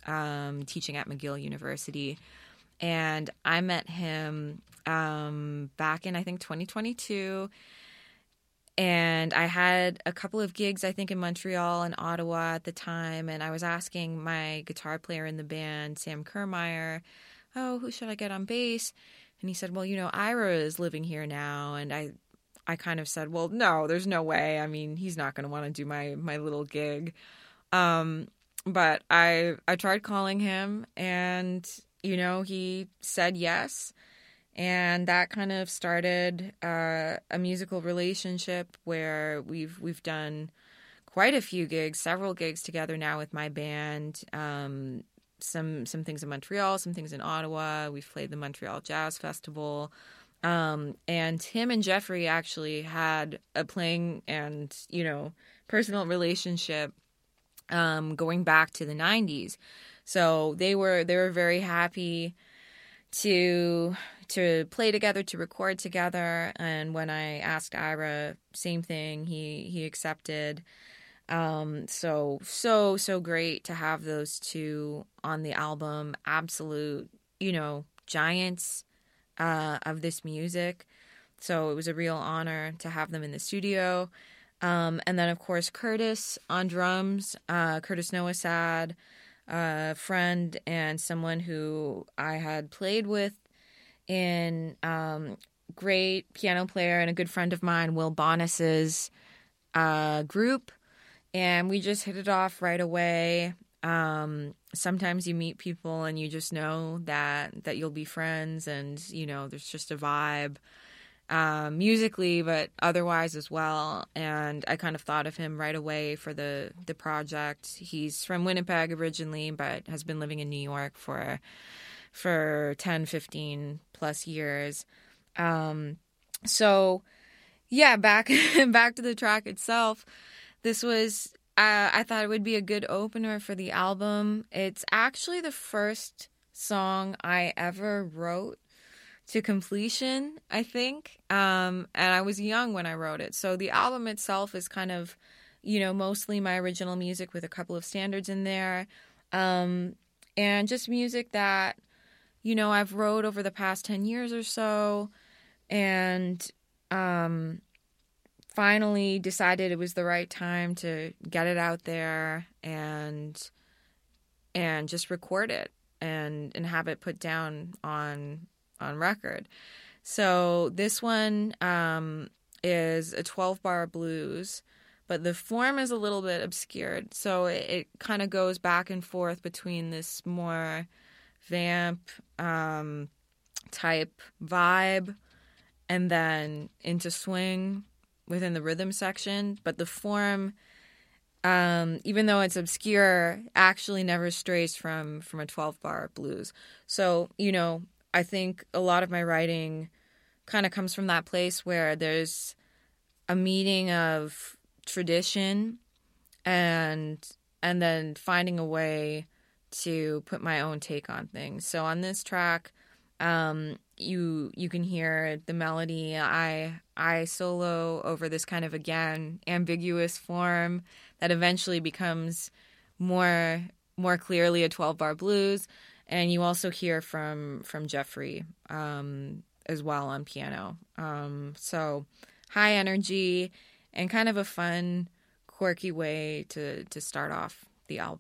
teaching at McGill University. And I met him back in, I think, 2022. And I had a couple of gigs, I think, in Montreal and Ottawa at the time. And I was asking my guitar player in the band, Sam Kermeyer, oh, who should I get on bass? And he said, well, Ira is living here now. And I kind of said, well, no, there's no way. I mean, he's not going to want to do my little gig. But I tried calling him, and, he said yes. And that kind of started a musical relationship where we've done quite a few gigs, several gigs together now with my band. Some things in Montreal, some things in Ottawa. We've played the Montreal Jazz Festival. And him and Jeffrey actually had a playing and, personal relationship going back to the 90s. So they were very happy to play together, to record together. And when I asked Ira, same thing, he accepted. So great to have those two on the album. Absolute, giants of this music. So it was a real honor to have them in the studio. And then, of course, Curtis on drums, Curtis Noasad, a friend and someone who I had played with in great piano player and a good friend of mine, Will Bonis's group. And we just hit it off right away. Sometimes you meet people and you just know that you'll be friends, and, there's just a vibe musically, but otherwise as well. And I kind of thought of him right away for the project. He's from Winnipeg originally, but has been living in New York for 10, 15 plus years. So yeah, back to the track itself. This was, I thought it would be a good opener for the album. It's actually the first song I ever wrote to completion, I think. And I was young when I wrote it. So the album itself is kind of, mostly my original music with a couple of standards in there. And just music that, I've wrote over the past 10 years or so. And finally decided it was the right time to get it out there and just record it and have it put down on record. So this one is a 12-bar blues, but the form is a little bit obscured. So it kind of goes back and forth between this more vamp type vibe and then into swing within the rhythm section. But the form, even though it's obscure, actually never strays from a 12-bar blues. So, I think a lot of my writing kind of comes from that place where there's a meeting of tradition and then finding a way to put my own take on things. So on this track, you can hear the melody. I solo over this kind of, again, ambiguous form that eventually becomes more clearly a 12-bar blues. And you also hear from Jeffrey as well on piano. So high energy and kind of a fun, quirky way to start off the album.